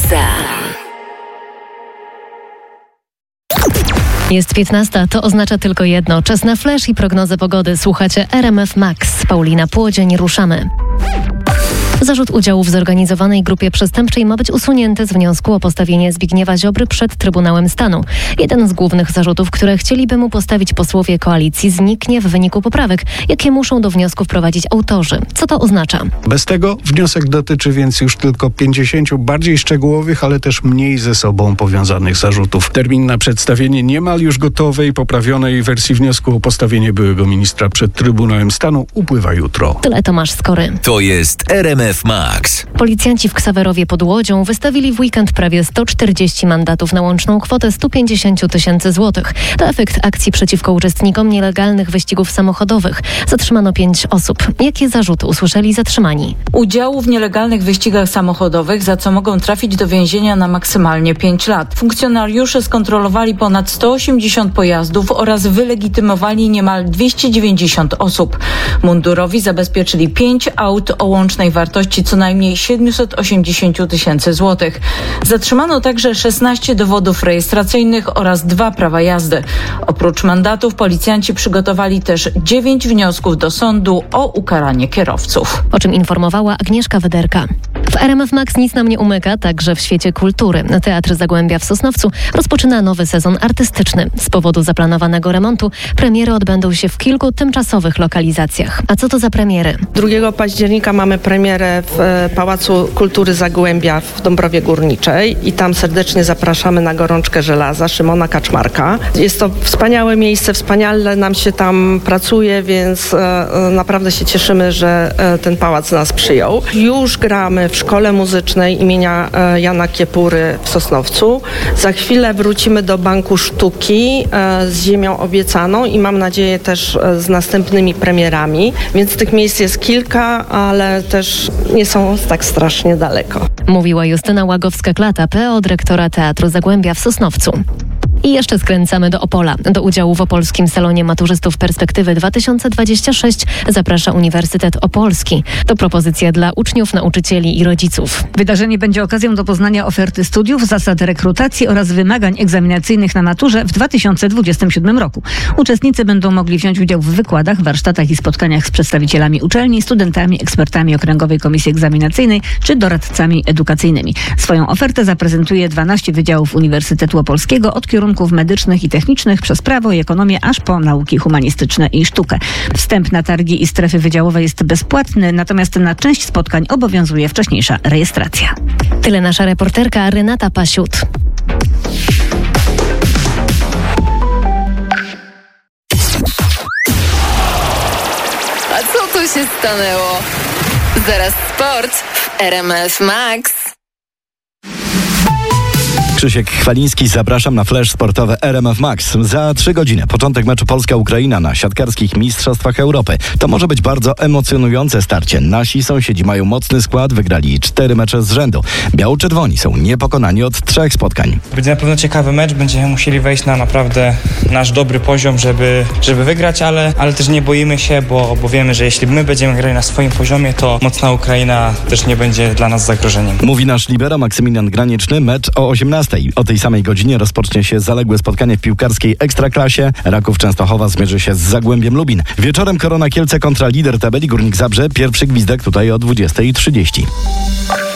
Jest 15, to oznacza tylko jedno. Czas na flash i prognozę pogody. Słuchacie RMF Max. Paulina Płodzień, ruszamy. Zarzut udziału w zorganizowanej grupie przestępczej ma być usunięty z wniosku o postawienie Zbigniewa Ziobry przed Trybunałem Stanu. Jeden z głównych zarzutów, które chcieliby mu postawić posłowie koalicji, zniknie w wyniku poprawek, jakie muszą do wniosku wprowadzić autorzy. Co to oznacza? Bez tego wniosek dotyczy więc już tylko 50 bardziej szczegółowych, ale też mniej ze sobą powiązanych zarzutów. Termin na przedstawienie niemal już gotowej, poprawionej wersji wniosku o postawienie byłego ministra przed Trybunałem Stanu upływa jutro. Tyle Tomasz Skory. To jest RMF Max. Policjanci w Ksawerowie pod Łodzią wystawili w weekend prawie 140 mandatów na łączną kwotę 150 tysięcy złotych. To efekt akcji przeciwko uczestnikom nielegalnych wyścigów samochodowych. Zatrzymano 5 osób. Jakie zarzuty usłyszeli zatrzymani? Udziału w nielegalnych wyścigach samochodowych, za co mogą trafić do więzienia na maksymalnie 5 lat. Funkcjonariusze skontrolowali ponad 180 pojazdów oraz wylegitymowali niemal 290 osób. Mundurowi zabezpieczyli 5 aut o łącznej wartości co najmniej 780 tysięcy złotych. Zatrzymano także 16 dowodów rejestracyjnych oraz 2 prawa jazdy. Oprócz mandatów policjanci przygotowali też 9 wniosków do sądu o ukaranie kierowców. O czym informowała Agnieszka Wyderka. W RMF Max nic nam nie umyka, także w świecie kultury. Teatr Zagłębia w Sosnowcu rozpoczyna nowy sezon artystyczny. Z powodu zaplanowanego remontu premiery odbędą się w kilku tymczasowych lokalizacjach. A co to za premiery? 2 października mamy premierę w Pałacu Kultury Zagłębia w Dąbrowie Górniczej i tam serdecznie zapraszamy na Gorączkę Żelaza Szymona Kaczmarka. Jest to wspaniałe miejsce, wspaniale nam się tam pracuje, więc naprawdę się cieszymy, że ten pałac nas przyjął. Już gramy w Szkole Muzycznej imienia Jana Kiepury w Sosnowcu. Za chwilę wrócimy do Banku Sztuki z Ziemią Obiecaną i mam nadzieję też z następnymi premierami, więc tych miejsc jest kilka, ale też nie są tak strasznie daleko. Mówiła Justyna Łagowska-Klata, PO dyrektora Teatru Zagłębia w Sosnowcu. I jeszcze skręcamy do Opola. Do udziału w Opolskim Salonie Maturzystów Perspektywy 2026 zaprasza Uniwersytet Opolski. To propozycja dla uczniów, nauczycieli i rodziców. Wydarzenie będzie okazją do poznania oferty studiów, zasad rekrutacji oraz wymagań egzaminacyjnych na maturze w 2027 roku. Uczestnicy będą mogli wziąć udział w wykładach, warsztatach i spotkaniach z przedstawicielami uczelni, studentami, ekspertami Okręgowej Komisji Egzaminacyjnej czy doradcami edukacyjnymi. Swoją ofertę zaprezentuje 12 wydziałów Uniwersytetu Opolskiego od kierunków medycznych i technicznych przez prawo i ekonomię aż po nauki humanistyczne i sztukę. Wstęp na targi i strefy wydziałowe jest bezpłatny, natomiast na część spotkań obowiązuje wcześniejsza rejestracja. Tyle nasza reporterka Renata Pasiut. A co tu się stanęło? Zaraz sport w RMF Max. Krzysiek Chwaliński, zapraszam na flash sportowe RMF Max. Za 3 godziny początek meczu Polska-Ukraina na siatkarskich Mistrzostwach Europy. To może być bardzo emocjonujące starcie. Nasi sąsiedzi mają mocny skład, wygrali 4 mecze z rzędu. Biało-czerwoni są niepokonani od 3 spotkań. Będzie na pewno ciekawy mecz, będziemy musieli wejść na naprawdę nasz dobry poziom, żeby wygrać, ale też nie boimy się, bo wiemy, że jeśli my będziemy grali na swoim poziomie, to mocna Ukraina też nie będzie dla nas zagrożeniem. Mówi nasz libero Maksymilian Graniczny. Mecz o 18:00. O tej samej godzinie rozpocznie się zaległe spotkanie w piłkarskiej Ekstraklasie. Raków Częstochowa zmierzy się z Zagłębiem Lubin. Wieczorem Korona Kielce kontra lider tabeli Górnik Zabrze. Pierwszy gwizdek tutaj o 20:30.